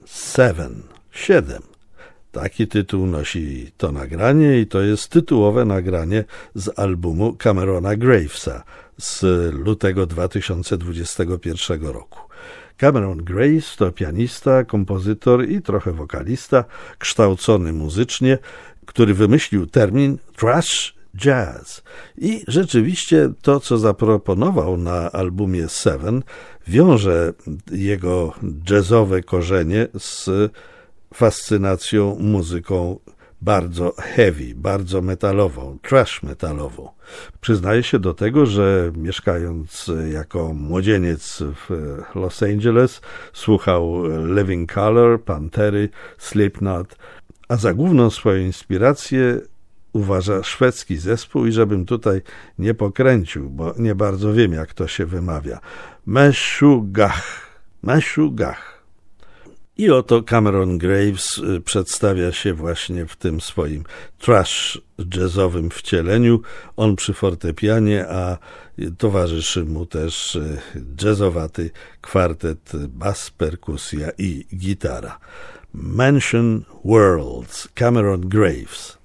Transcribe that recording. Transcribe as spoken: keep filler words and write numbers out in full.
Seven, siedem. Taki tytuł nosi to nagranie i to jest tytułowe nagranie z albumu Camerona Gravesa z lutego dwa tysiące dwudziestego pierwszego roku. Cameron Graves to pianista, kompozytor i trochę wokalista, kształcony muzycznie, który wymyślił termin thrash jazz. I rzeczywiście to, co zaproponował na albumie Seven, wiąże jego jazzowe korzenie z fascynacją muzyką bardzo heavy, bardzo metalową, thrash metalową. Przyznaje się do tego, że mieszkając jako młodzieniec w Los Angeles słuchał Living Colour, Pantery, Slipknot, a za główną swoją inspirację uważa szwedzki zespół i żebym tutaj nie pokręcił, bo nie bardzo wiem, jak to się wymawia. Meshuggah. Meshuggah. I oto Cameron Graves przedstawia się właśnie w tym swoim thrash jazzowym wcieleniu. On przy fortepianie, a towarzyszy mu też jazzowaty kwartet, bas, perkusja i gitara. Mansion Worlds, Cameron Graves.